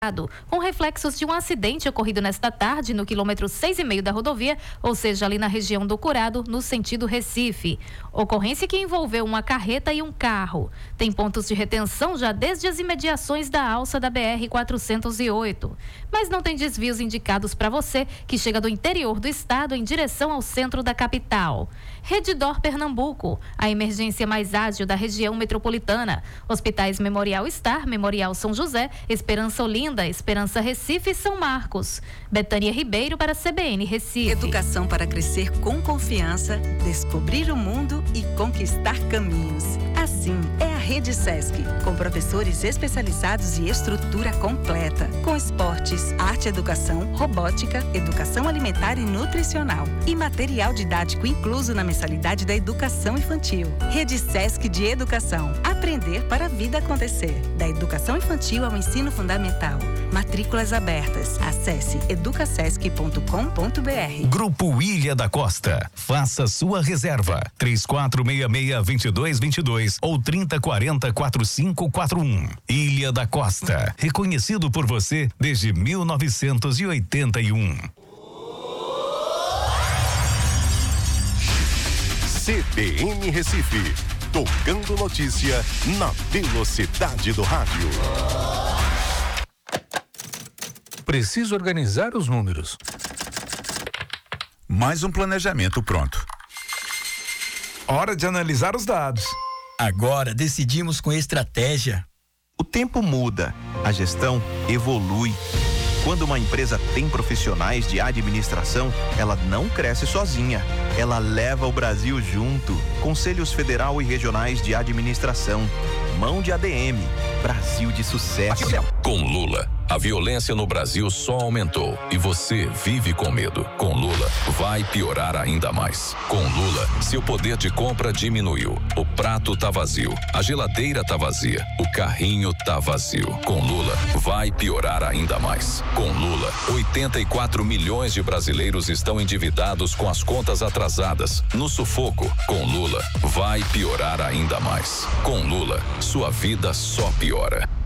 com reflexos de um acidente ocorrido nesta tarde no quilômetro 6,5 da rodovia, ou seja, ali na região do Curado, no sentido Recife. Ocorrência que envolveu uma carreta e um carro. Tem pontos de retenção já desde as imediações da alça da BR-408. Mas não tem desvios indicados para você que chega do interior do estado em direção ao centro da capital. Redditor Pernambuco, a emergência mais ágil da região metropolitana. Hospitais Memorial Star, Memorial São José, Esperança Olinda, Esperança Recife e São Marcos. Betânia Ribeiro para a CBN Recife. Educação para crescer com confiança, descobrir o mundo e conquistar caminhos. Assim é a Rede Sesc, com professores especializados e estrutura completa, com esportes, arte, educação, robótica, educação alimentar e nutricional e material didático incluso na mensalidade da educação infantil. Rede Sesc de Educação. Aprender para a vida acontecer. Da educação infantil ao ensino fundamental. Matrículas abertas. Acesse educasesc.com.br. Grupo Ilha da Costa. Faça sua reserva. 3466-2222 ou 3040-4541. Ilha da Costa. Reconhecido por você desde 1981. CBN Recife, tocando notícia na velocidade do rádio. Preciso organizar os números. Mais um planejamento pronto. Hora de analisar os dados. Agora decidimos com estratégia. O tempo muda, a gestão evolui. Quando uma empresa tem profissionais de administração, ela não cresce sozinha. Ela leva o Brasil junto. Conselhos Federal e Regionais de Administração. Mão de ADM. Brasil de sucesso. Com Lula, a violência no Brasil só aumentou e você vive com medo. Com Lula, vai piorar ainda mais. Com Lula, seu poder de compra diminuiu. O prato tá vazio, a geladeira tá vazia, o carrinho tá vazio. Com Lula, vai piorar ainda mais. Com Lula, 84 milhões de brasileiros estão endividados com as contas atrasadas, no sufoco. Com Lula, vai piorar ainda mais. Com Lula, sua vida só piora.